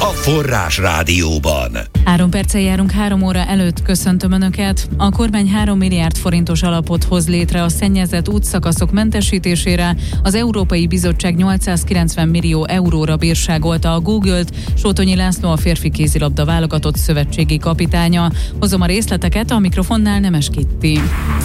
a Forrás Rádióban. 3 perccel járunk 3 óra előtt, köszöntöm Önöket. A kormány 3 milliárd forintos alapot hoz létre a szennyezett útszakaszok mentesítésére. Az Európai Bizottság 890 millió euróra bírságolta a Google-t. Sótonyi László a férfi kézilabda válogatott szövetségi kapitánya. Hozom a részleteket, a mikrofonnál Nemes Kitti.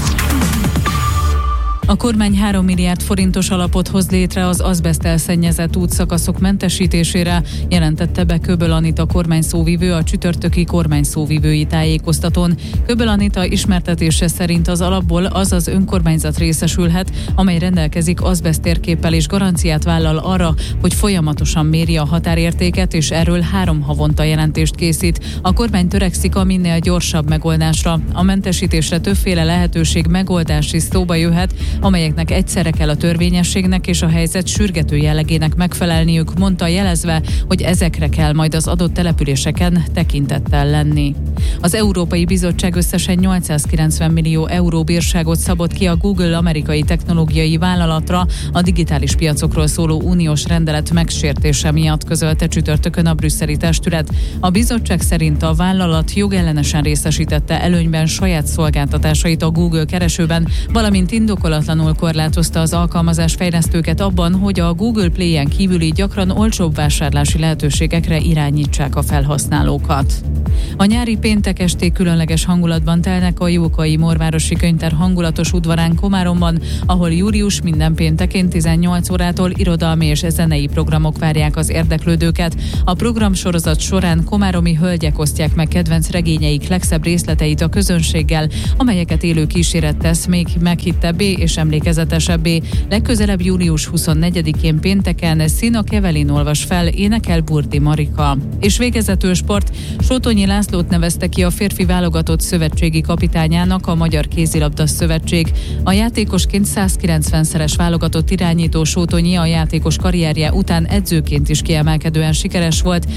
A kormány 3 milliárd forintos alapot hoz létre az azbeszttel szennyezett útszakaszok mentesítésére, jelentette be Köböl Anita kormányszóvivő a csütörtöki kormányszóvivői tájékoztatón. Köböl Anita ismertetése szerint az alapból az az önkormányzat részesülhet, amely rendelkezik azbeszttérképpel és garanciát vállal arra, hogy folyamatosan méri a határértéket, és erről 3 havonta jelentést készít. A kormány törekszik a minél gyorsabb megoldásra. A mentesítésre többféle lehetőség, megoldás is szóba jöhet, amelyeknek egyszerre kell a törvényességnek és a helyzet sürgető jellegének megfelelniük, mondta, jelezve, hogy ezekre kell majd az adott településeken tekintettel lenni. Az Európai Bizottság összesen 890 millió euró bírságot szabott ki a Google amerikai technológiai vállalatra a digitális piacokról szóló uniós rendelet megsértése miatt, közölte csütörtökön a brüsszeli testület. A bizottság szerint a vállalat jogellenesen részesítette előnyben saját szolgáltatásait a Google keresőben, valamint indokolatlanul korlátozta az alkalmazásfejlesztőket abban, hogy a Google Play-en kívüli gyakran olcsóbb vásárlási lehetőségekre irányítsák a felhasználókat. A nyári péntek esték különleges hangulatban telnek a Jókai Morvárosi Könyvtár hangulatos udvarán Komáromban, ahol július minden péntekén 18 órától irodalmi és zenei programok várják az érdeklődőket. A programsorozat során komáromi hölgyek osztják meg kedvenc regényeik legszebb részleteit a közönséggel, amelyeket élő kíséret tesz még meghittebbé és emlékezetesebbé. Legközelebb július 24-én pénteken Szina Kevelin olvas fel, énekel Burdi Marika. És végezetül sport. Sótonyi Lászlót nevezte ki a férfi válogatott szövetségi kapitányának a Magyar Kézilabda Szövetség. A játékosként 190-szeres válogatott irányító Sótonyi a játékos karrierje után edzőként is kiemelkedően sikeres volt.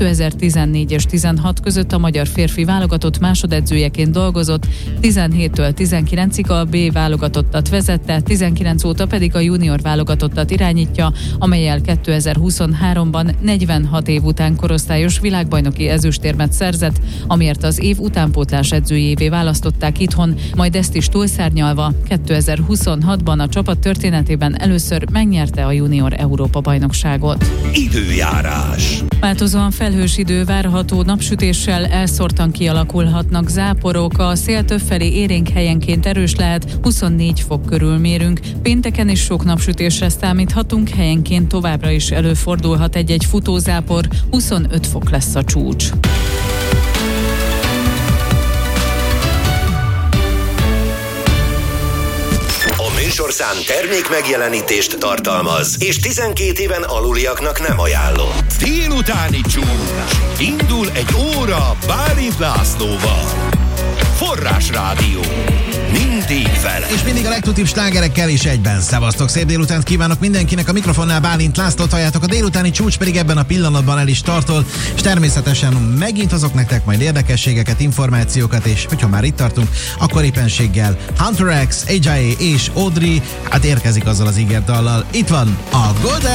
2014 és 16 között a magyar férfi válogatott másodedzőjeként dolgozott, 17-től 19-ig a B válogatottat vezette, 19 óta pedig a junior válogatottat irányítja, amellyel 2023-ban 46 év után korosztályos világbajnoki ezüstérmet szerzett, amiért az év utánpótlás edzőjévé választották itthon, majd ezt is túlszárnyalva 2026-ban a csapat történetében először megnyerte a junior Európa-bajnokságot. Időjárás. Változóan felhős idő várható, napsütéssel elszórtan kialakulhatnak záporok, a szél többfelé élénk helyenként erős lehet, 24 fok körül mérünk. Pénteken is sok napsütésre számíthatunk, helyenként továbbra is előfordulhat egy-egy futózápor, 25 fok lesz a csúcs. Műsorszám termék megjelenítést tartalmaz, és 12 éven aluliaknak nem ajánlott. Délutáni csúcs. Indul egy óra Bálint Lászlóval. Forrás Rádió. Mindig vele. És mindig a legtutibb slágerekkel is egyben. Szevasztok, szép délutánt kívánok mindenkinek, a mikrofonnál Bálint Lászlót halljátok, a délutáni csúcs pedig ebben a pillanatban el is tartol, és természetesen megint hozok nektek majd érdekességeket, információkat, és hogyha már itt tartunk, akkor éppenséggel Hunter X, AJ és Audrey, hát érkezik azzal az ígért dallal. Itt van a God